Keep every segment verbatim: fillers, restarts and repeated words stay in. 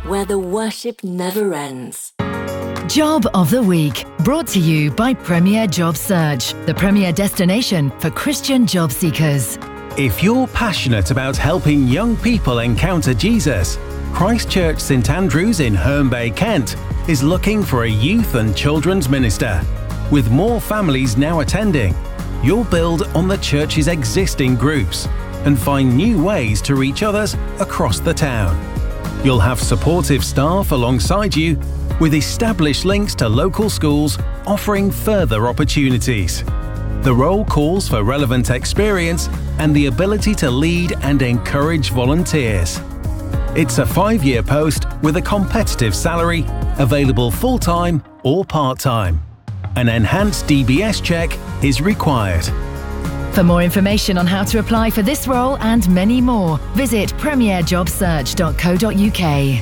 where the worship never ends. Job of the Week, brought to you by Premier Job Search, the premier destination for Christian job seekers. If you're passionate about helping young people encounter Jesus, Christ Church St Andrews in Herne Bay, Kent, is looking for a youth and children's minister. With more families now attending, you'll build on the church's existing groups and find new ways to reach others across the town. You'll have supportive staff alongside you, with established links to local schools offering further opportunities. The role calls for relevant experience and the ability to lead and encourage volunteers. It's a five-year post with a competitive salary, available full-time or part-time. An enhanced D B S check is required. For more information on how to apply for this role and many more, visit premier job search dot co dot uk.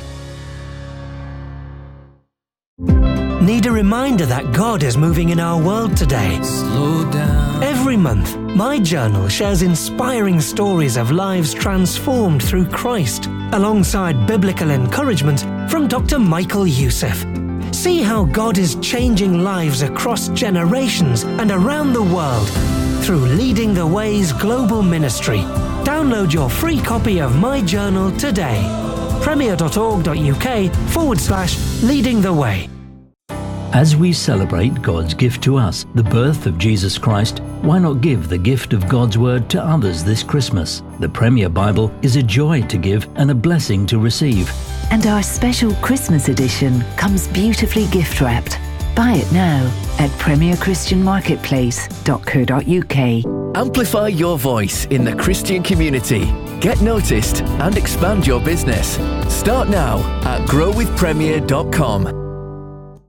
Need a reminder that God is moving in our world today? Slow down. Every month, My Journal shares inspiring stories of lives transformed through Christ, alongside biblical encouragement from Doctor Michael Youssef. See how God is changing lives across generations and around the world through Leading the Way's global ministry. Download your free copy of My Journal today. premier dot org dot uk forward slash leading the way. As we celebrate God's gift to us, the birth of Jesus Christ, why not give the gift of God's Word to others this Christmas? The Premier Bible is a joy to give and a blessing to receive. And our special Christmas edition comes beautifully gift-wrapped. Buy it now at premier christian marketplace dot co dot uk. Amplify your voice in the Christian community. Get noticed and expand your business. Start now at grow with premier dot com.